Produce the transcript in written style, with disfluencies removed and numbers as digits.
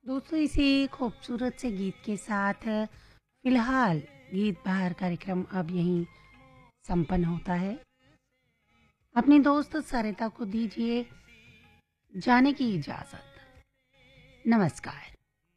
दोस्तों इसी खूबसूरत से गीत के साथ फिलहाल गीत बहार कार्यक्रम अब यहीं संपन्न होता है। अपनी दोस्त सरिता को दीजिए जाने की इजाज़त। नमस्कार।